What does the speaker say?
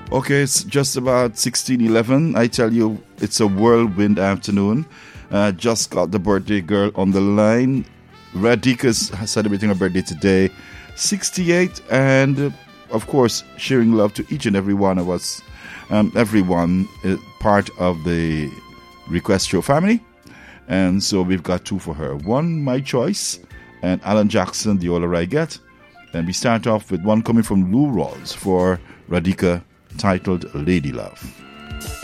Okay, it's just about 16:11. I tell you, it's a whirlwind afternoon. Just got the birthday girl on the line. Radhika's celebrating her birthday today, 68, and of course, sharing love to each and every one of us. Everyone is part of the Request Show family. And so we've got two for her. One, My Choice, and Alan Jackson, The Older I Get. And we start off with one coming from Lou Rawls for Radhika, titled Lady Love.